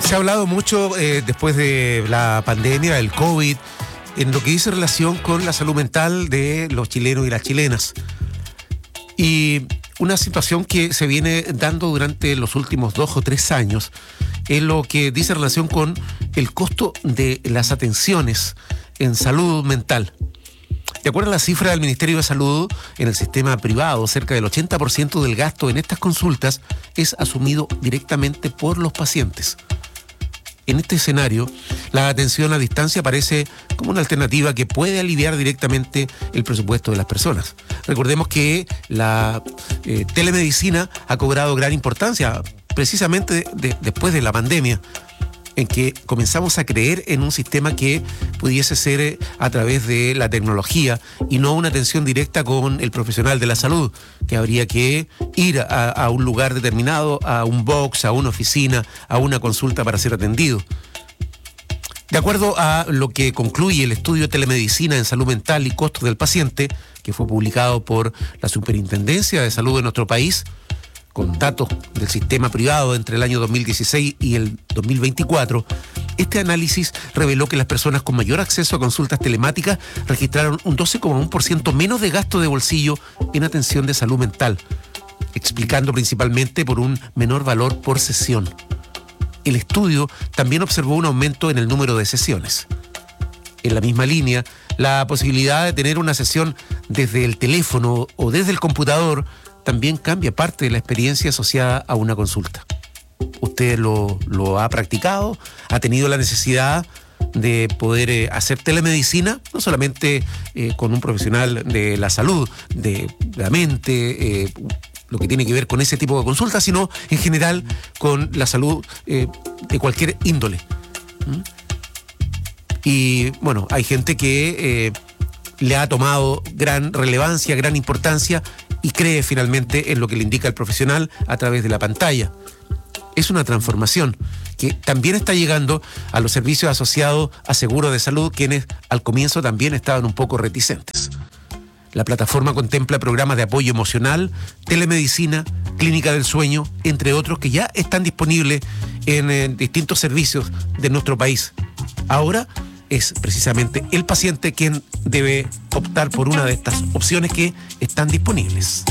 Se ha hablado mucho después de la pandemia, del COVID, en lo que dice relación con la salud mental de los chilenos y las chilenas. Y una situación que se viene dando durante los últimos 2 o 3 años es lo que dice relación con el costo de las atenciones en salud mental. De acuerdo a la cifra del Ministerio de Salud, en el sistema privado, cerca del 80% del gasto en estas consultas es asumido directamente por los pacientes. En este escenario, la atención a distancia parece como una alternativa que puede aliviar directamente el presupuesto de las personas. Recordemos que la telemedicina ha cobrado gran importancia precisamente después de la pandemia, en que comenzamos a creer en un sistema que pudiese ser a través de la tecnología y no una atención directa con el profesional de la salud, que habría que ir a un lugar determinado, a un box, a una oficina, a una consulta para ser atendido. De acuerdo a lo que concluye el estudio de telemedicina en salud mental y costos del paciente, que fue publicado por la Superintendencia de Salud de nuestro país, con datos del sistema privado entre el año 2016 y el 2024, este análisis reveló que las personas con mayor acceso a consultas telemáticas registraron un 12,1% menos de gasto de bolsillo en atención de salud mental, explicando principalmente por un menor valor por sesión. El estudio también observó un aumento en el número de sesiones. En la misma línea, la posibilidad de tener una sesión desde el teléfono o desde el computador también cambia parte de la experiencia asociada a una consulta. ¿Usted lo ha practicado? ¿Ha tenido la necesidad de poder hacer telemedicina? No solamente con un profesional de la salud, de la mente, lo que tiene que ver con ese tipo de consultas, sino en general con la salud de cualquier índole. Y bueno, hay gente que le ha tomado gran relevancia, gran importancia y cree finalmente en lo que le indica el profesional a través de la pantalla. Es una transformación que también está llegando a los servicios asociados a seguros de salud, quienes al comienzo también estaban un poco reticentes. La plataforma contempla programas de apoyo emocional, telemedicina, clínica del sueño, entre otros que ya están disponibles en distintos servicios de nuestro país. Ahora es precisamente el paciente quien debe optar por una de estas opciones que están disponibles.